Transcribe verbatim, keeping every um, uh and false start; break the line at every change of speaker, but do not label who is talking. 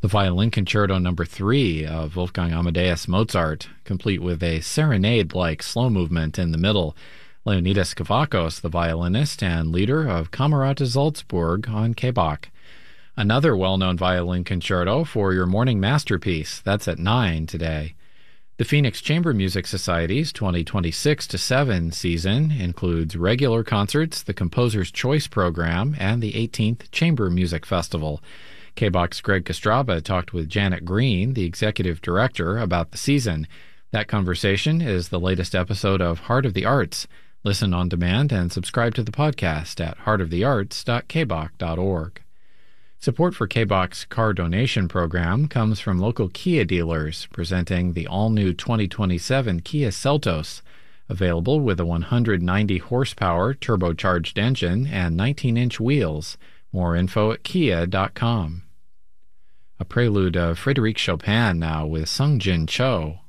The Violin Concerto Number three of Wolfgang Amadeus Mozart, complete with a serenade-like slow movement in the middle. Leonidas Kavakos, the violinist and leader of Camerata Salzburg on K B A C. Another well-known violin concerto for your morning masterpiece. That's at nine today. The Phoenix Chamber Music Society's twenty twenty-six to seven season includes regular concerts, the Composer's Choice Program, and the eighteenth Chamber Music Festival. K B A C's Greg Kostraba talked with Janet Green, the executive director, about the season. That conversation is the latest episode of Heart of the Arts. Listen on demand and subscribe to the podcast at heart of the arts dot k b a c dot org. Support for K B A C's car donation program comes from local Kia dealers, presenting the all-new twenty twenty-seven Kia Seltos, available with a one hundred ninety horsepower turbocharged engine and nineteen inch wheels. More info at kia dot com. A prelude of Frédéric Chopin now with Sung Jin Cho.